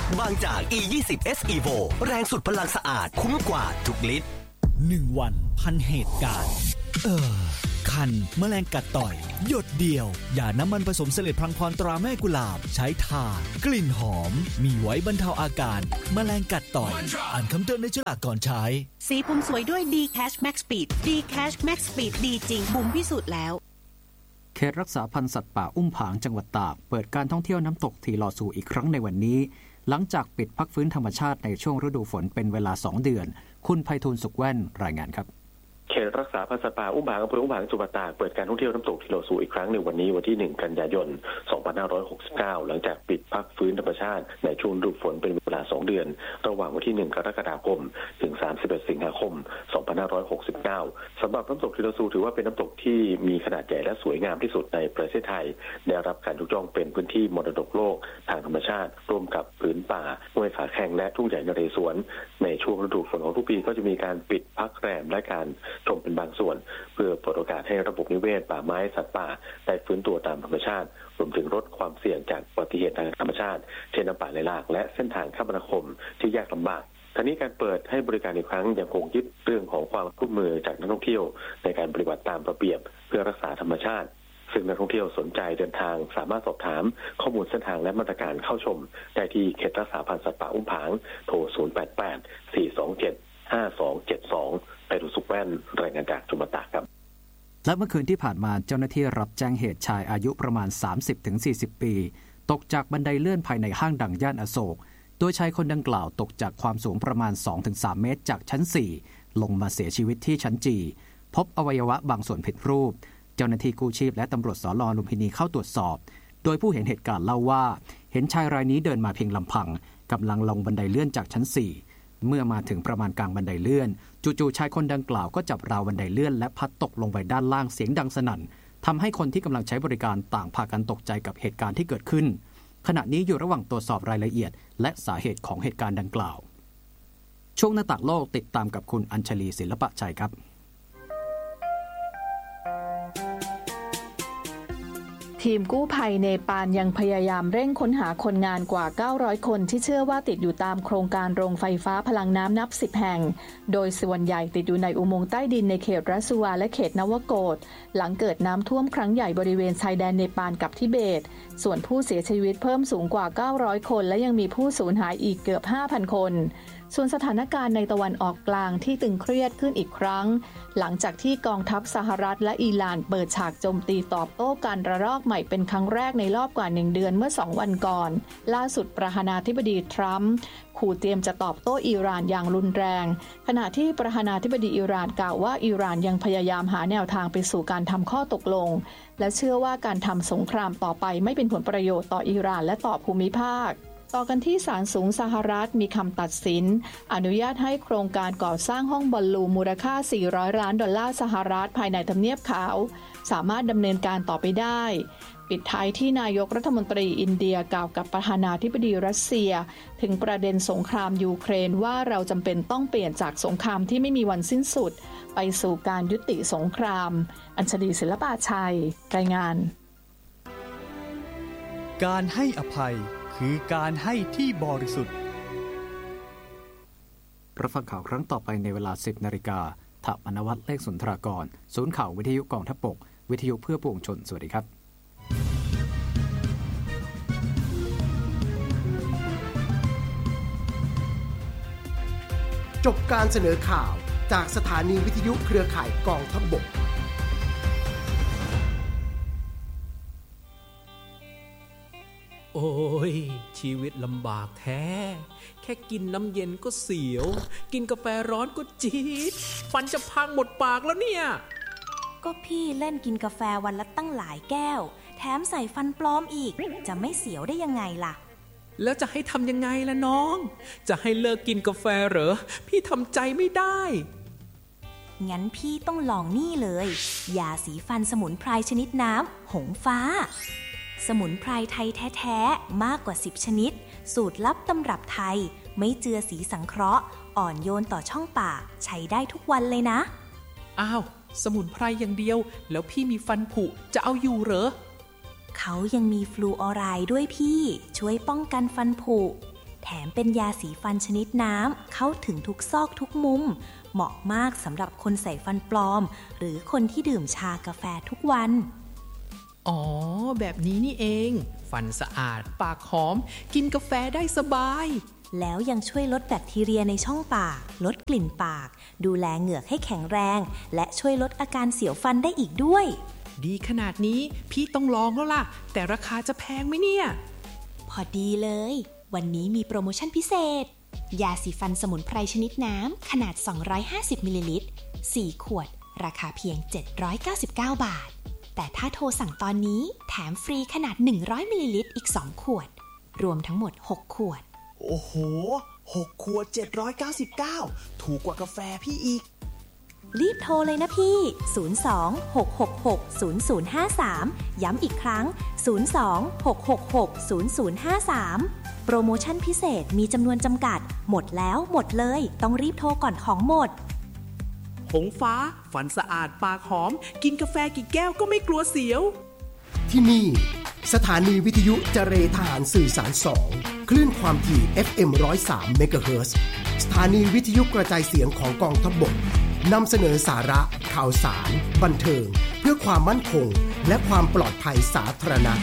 บางจาก E20 S Evo แรงสุดพลังสะอาดคุ้มกว่าทุกลิตร 1 วันพันเหตุการณ์คันแมลงกัดต่อยหยดเดียวอย่าน้ำมันผสมเสลดพลังพรตราแม่กุหลาบใช้ทากลิ่นหอมมีไว้บรรเทาอาการแมลงกัดต่อยอ่านคำเตือนในฉลากก่อนใช้สีผมสวยด้วย D-Cash Max Speed D-Cash Max Speed ดีจริงบุ๋มพิสูจน์แล้วเขตรักษาพันธุ์สัตว์ป่าอุ้มผางจังหวัดตากเปิดการท่องเที่ยวน้ำตกทีลอซูอีกครั้งในวันนี้หลังจากปิดพักฟื้นธรรมชาติในช่วงฤดูฝนเป็นเวลา2 เดือนคุณไพฑูรย์สุขแว่นรายงานครับเขตรักษาพันธุ์สัตว์ป่าอุ้มผางอำเภออุ้มผางจังหวัดตากเปิดการท่องเที่ยวน้ำตกทีลอซูอีกครั้งในวันนี้วันที่1 กันยายน 2569หลังจากปิดพักฟื้นธรรมชาติในช่วงฤดูฝนเป็นเวลา2 เดือนระหว่างวันที่1 กรกฎาคมถึง31 สิงหาคม 2569สำหรับน้ำตกทีลอซูถือว่าเป็นน้ำตกที่มีขนาดใหญ่และสวยงามที่สุดในประเทศไทยได้รับการยกย่องเป็นพื้นที่มรดกโลกทางธรรมชาติร่วมกับผืนป่าห้วยขาแข้งและทุ่งใหญ่นเรศวรในช่วงฤดูฝนของทุกปีก็จะมีการปิดพักแรมและการชมเป็นบางส่วนเพื่อเปิดโอกาสให้ระบบนิเวศป่าไม้สัตว์ป่าได้ฟื้นตัวตามธรรมชาติรวมถึงลดความเสี่ยงจากอุบัติเหตุทางธรรมชาติเช่นน้ำป่าไหลหลากและเส้นทางคมนาคมที่ยากลำบากทั้งนี้การเปิดให้บริการอีกครั้งยังคงยึดเรื่องของความร่วมมือจากนักท่องเที่ยวในการปฏิบัติตามระเบียบเพื่อรักษาธรรมชาติซึ่งนักท่องเที่ยวสนใจเดินทางสามารถสอบถามข้อมูลเส้นทางและมาตรการเข้าชมได้ที่เขตรักษาพันธุ์สัตว์ป่าอุ้มผางโทร 088-427-5272 ไปดูสุขแว่นรายงานจากจังหวัดตากครับและเมื่อคืนที่ผ่านมาเจ้าหน้าที่รับแจ้งเหตุชายอายุประมาณ 30-40 ปีตกจากบันไดเลื่อนภายในห้างดังย่านอโศกโดยชายคนดังกล่าวตกจากความสูงประมาณ 2-3 เมตรจากชั้น 4 ลงมาเสียชีวิตที่ชั้น G พบอวัยวะบางส่วนผิดรูปเจ้าหน้าที่กู้ชีพและตำรวจสล.ลุมพินีเข้าตรวจสอบโดยผู้เห็นเหตุการณ์เล่าว่าเห็นชายรายนี้เดินมาเพียงลำพังกำลังลงบันไดเลื่อนจากชั้น 4เมื่อมาถึงประมาณกลางบันไดเลื่อนจู่ๆชายคนดังกล่าวก็จับราวบันไดเลื่อนและพัดตกลงไปด้านล่างเสียงดังสนั่นทำให้คนที่กำลังใช้บริการต่างพากันตกใจกับเหตุการณ์ที่เกิดขึ้นขณะนี้อยู่ระหว่างตรวจสอบรายละเอียดและสาเหตุของเหตุการณ์ดังกล่าวช่วงหน้าต่างโลกติดตามกับคุณอัญชลีศิลปะชัยครับทีมกู้ภัยเนปาลยังพยายามเร่งค้นหาคนงานกว่า900คนที่เชื่อว่าติดอยู่ตามโครงการโรงไฟฟ้าพลังน้ำนับ10แห่งโดยส่วนใหญ่ติดอยู่ในอุโมงค์ใต้ดินในเขตรัสวาและเขตนวโกตหลังเกิดน้ำท่วมครั้งใหญ่บริเวณชายแดนเนปาลกับทิเบตส่วนผู้เสียชีวิตเพิ่มสูงกว่า900คนและยังมีผู้สูญหายอีกเกือบ 5,000 คนส่วนสถานการณ์ในตะวันออกกลางที่ตึงเครียดขึ้นอีกครั้งหลังจากที่กองทัพสหรัฐและอิหร่านเปิดฉากโจมตีตอบโต้กันระลอกใหม่เป็นครั้งแรกในรอบกว่า1 เดือนเมื่อ2 วันก่อนล่าสุดประธานาธิบดีทรัมป์ขู่เตรียมจะตอบโต้อิหร่านอย่างรุนแรงขณะที่ประธานาธิบดีอิหร่านกล่าวว่าอิหร่านยังพยายามหาแนวทางไปสู่การทำข้อตกลงและเชื่อว่าการทำสงครามต่อไปไม่เป็นผลประโยชน์ต่ออิหร่านและต่อภูมิภาคต่อกันที่ศาลสูงสหรัฐมีคำตัดสินอนุญาตให้โครงการก่อสร้างห้องบอลลูนมูลค่า$400 ล้านสหรัฐภายในทำเนียบขาวสามารถดำเนินการต่อไปได้ปิดท้ายที่นายกรัฐมนตรีอินเดียกล่าวกับประธานาธิบดีรัสเซียถึงประเด็นสงครามยูเครนว่าเราจำเป็นต้องเปลี่ยนจากสงครามที่ไม่มีวันสิ้นสุดไปสู่การยุติสงครามอัญชลีศิลปะชัยรายงานการให้อภัยคือการให้ที่บริสุทธิ์รับฟังข่าวครั้งต่อไปในเวลา 10 นาฬิกาถาปนวัฒน์เลขสุนทรากรศูนย์ข่าววิทยุกองทัพบกวิทยุเพื่อปวงชนสวัสดีครับจบการเสนอข่าวจากสถานีวิทยุเครือข่ายกองทัพบกโอ้ยชีวิตลำบากแท้แค่กินน้ำเย็นก็เสียวกินกาแฟร้อนก็จี๊ดฟันจะพังหมดปากแล้วเนี่ยก็พี่เล่นกินกาแฟวันละตั้งหลายแก้วแถมใส่ฟันปลอมอีกจะไม่เสียวได้ยังไงล่ะแล้วจะให้ทำยังไงล่ะน้องจะให้เลิกกินกาแฟเหรอพี่ทำใจไม่ได้งั้นพี่ต้องลองนี่เลยยาสีฟันสมุนไพรชนิดน้ำหงฟ้าสมุนไพรไทยแท้ๆมากกว่า10ชนิดสูตรลับตำรับไทยไม่เจือสีสังเคราะห์อ่อนโยนต่อช่องปากใช้ได้ทุกวันเลยนะอ้าวสมุนไพรอย่างเดียวแล้วพี่มีฟันผุจะเอาอยู่เหรอเขายังมีฟลูออไรด์ด้วยพี่ช่วยป้องกันฟันผุแถแถมเป็นยาสีฟันชนิดน้ำเข้าถึงทุกซอกทุกมุมเหมาะมากสำหรับคนใส่ฟันปลอมหรือคนที่ดื่มชากาแฟทุกวันอ๋อแบบนี้นี่เองฟันสะอาดปากหอมกินกาแฟได้สบายแล้วยังช่วยลดแบคทีเรียในช่องปากลดกลิ่นปากดูแลเหงือกให้แข็งแรงและช่วยลดอาการเสียวฟันได้อีกด้วยดีขนาดนี้พี่ต้องลองแล้วล่ะแต่ราคาจะแพงไหมเนี่ยพอดีเลยวันนี้มีโปรโมชั่นพิเศษยาสีฟันสมุนไพรชนิดน้ำขนาด250มิลลิลิตร4ขวดราคาเพียง799 บาทแต่ถ้าโทรสั่งตอนนี้แถมฟรีขนาด100มิลลิลิตรอีก2ขวดรวมทั้งหมด6ขวดโอ้โห6ขวด799ถูกกว่ากาแฟพี่อีกรีบโทรเลยนะพี่02-666-0053ย้ำอีกครั้ง02-666-0053โปรโมชั่นพิเศษมีจำนวนจำกัดหมดแล้วหมดเลยต้องรีบโทรก่อนของหมดหงฟ้าฟันสะอาดปากหอมกินกาแฟกี่แก้วก็ไม่กลัวเสียวที่นี่สถานีวิทยุเจเรทหารสื่อสาร2คลื่นความถี่ FM 103 เมกะเฮิรตซ์สถานีวิทยุกระจายเสียงของกองทัพบกนำเสนอสาระข่าวสารบันเทิงเพื่อความมั่นคงและความปลอดภัยสาธารณะ